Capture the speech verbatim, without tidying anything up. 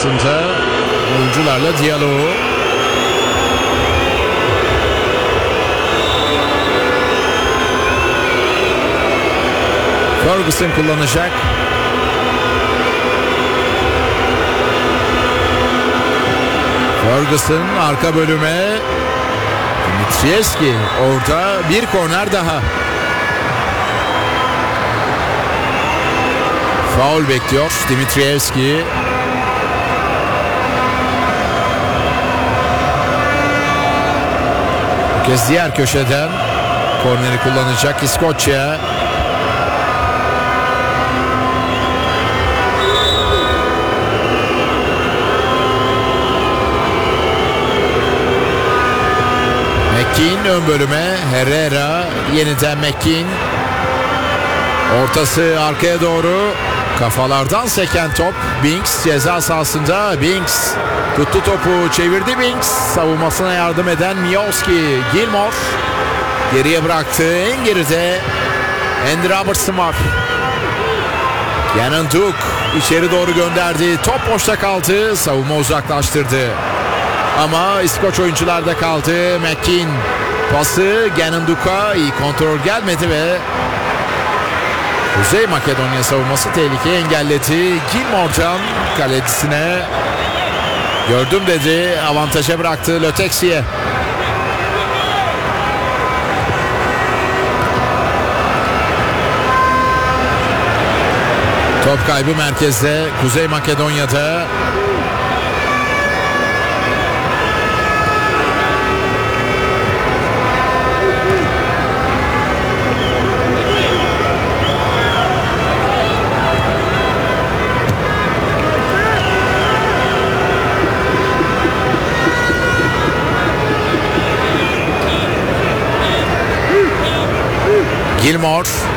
sahasında oyuncularla diyaloğu. Ferguson kullanacak. Ferguson arka bölüme. Dimitrievski orada, bir korner daha. Faul bekliyor Dimitrievski. Bu kez diğer köşeden korneri kullanacak İskoçya. McKean ön bölüme. Herrera yeniden McKean. Ortası arkaya doğru. Kafalardan seken top. Binks ceza sahasında. Binks tuttu topu, çevirdi Binks. Savunmasına yardım eden Miowski. Gilmore geriye bıraktı. En geride Andy Robertson var. Gannon Duke içeri doğru gönderdi. Top boşta kaldı. Savunma uzaklaştırdı. Ama İskoç oyuncularda kaldı. McKean pası Gannon Duke'a, iyi kontrol gelmedi ve Kuzey Makedonya savunması tehlikeyi engelledi. Gilmore'dan kalecisine gördüm dedi. Avantaja bıraktı Löteksi'ye. Top kaybı merkezde Kuzey Makedonya'da. Gilmore